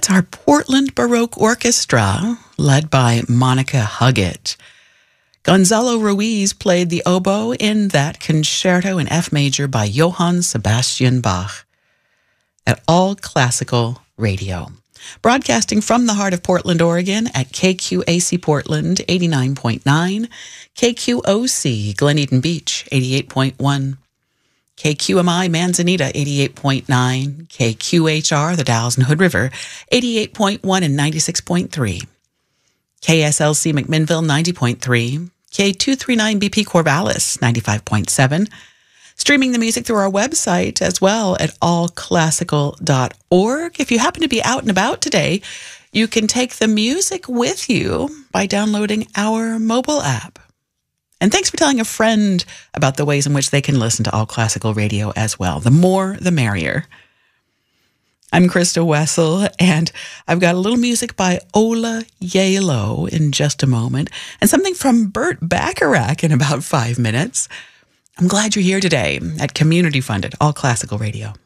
That's our Portland Baroque Orchestra, led by Monica Huggett. Gonzalo Ruiz played the oboe in that concerto in F major by Johann Sebastian Bach at All Classical Radio. Broadcasting from the heart of Portland, Oregon at KQAC Portland 89.9, KQOC Glen Eden Beach 88.1, KQMI Manzanita 88.9, KQHR The Dalles and Hood River 88.1 and 96.3, KSLC McMinnville 90.3, K239BP Corvallis 95.7, streaming the music through our website as well at allclassical.org. If you happen to be out and about today, you can take the music with you by downloading our mobile app. And thanks for telling a friend about the ways in which they can listen to All Classical Radio as well. The more, the merrier. I'm Krista Wessel, and I've got a little music by Ola Yalo in just a moment, and something from Burt Bacharach in about 5 minutes. I'm glad you're here today at Community Funded All Classical Radio.